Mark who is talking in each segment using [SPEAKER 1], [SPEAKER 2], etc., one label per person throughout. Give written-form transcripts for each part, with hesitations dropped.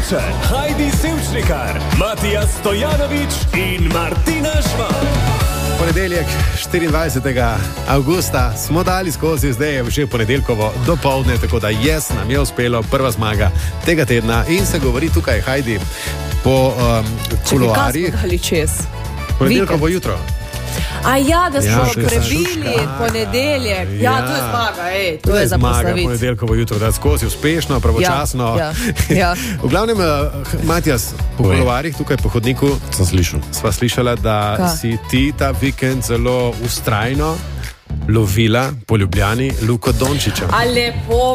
[SPEAKER 1] Sevčan, Heidi Sevčnikar, Matija Stojanović in Martina Žvan.
[SPEAKER 2] Ponedeljek 24. avgusta smo dali skozi, zdaj je že ponedeljkovo dopoldne, tako da nam je uspelo prva zmaga tega tedna in se govori tukaj, Heidi, po kuloarjih. Ponedeljkovo jutro.
[SPEAKER 3] A ja, da smo prebili ponedeljek. Ja, to je zmaga, to je za
[SPEAKER 2] zmaga,
[SPEAKER 3] poslaviti.
[SPEAKER 2] ponedeljkovo jutro, da skozi uspešno, pravočasno.
[SPEAKER 3] Ja.
[SPEAKER 2] V glavnem, Matijas, po kuloarjih tukaj po hodniku sva slišala, da si ti ta vikend zelo vztrajno lovila po Ljubljani Luko Dončića.
[SPEAKER 3] A lepo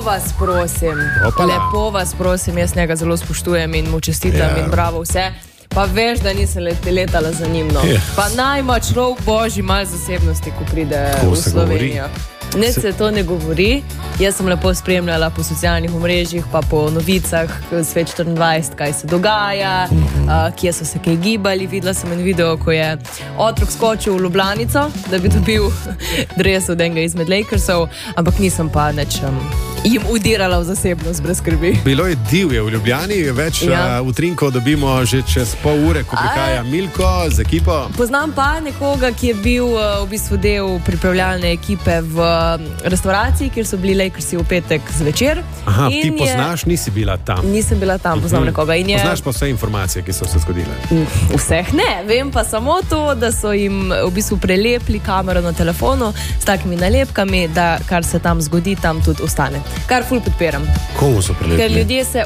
[SPEAKER 3] vas prosim, jaz njega zelo spoštujem in mu čestitam in bravo vse. Pa veš, da nisem letala za njim, no. Pa najma človek božji malo zasebnosti, ko pride v Slovenijo. Ne, se to ne govori. Jaz sem lepo spremljala po socialnih omrežjih, pa po novicah Svet 24, kaj se dogaja, kje so se kaj gibali. Videla sem en video, ko je otrok skočil v Ljubljanico, da bi dobil dres od enega izmed Lakersov, ampak nisem pa nič jim udirala v zasebnost brez skrbi.
[SPEAKER 2] Bilo je divje v Ljubljani, več utrinkov dobimo že čez pol ure, ko prihaja Milko z ekipo.
[SPEAKER 3] Poznam pa nekoga, ki je bil v bistvu del pripravljalne ekipe v restauraciji, kjer so bili Lakersi v petek zvečer.
[SPEAKER 2] Aha, ti poznaš, nisi bila tam.
[SPEAKER 3] Nisem bila tam, poznam nekoga.
[SPEAKER 2] Poznaš pa vse informacije, ki so se zgodile?
[SPEAKER 3] Vseh ne, vem pa samo to, da so jim v bistvu prelepili kamero na telefonu s takimi nalepkami, da kar se tam zgodi, tam tudi ostane. Kar ful podpiram.
[SPEAKER 2] Komu so prelepili?
[SPEAKER 3] Ker ljudje se